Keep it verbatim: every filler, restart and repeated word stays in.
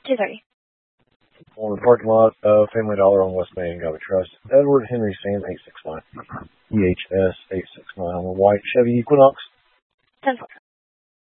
two thirty. On the parking lot of Family Dollar on West Main, Gully Trust. Edward Henry Sam, eight six nine. E H S eight six nine on the white Chevy Equinox. ten four.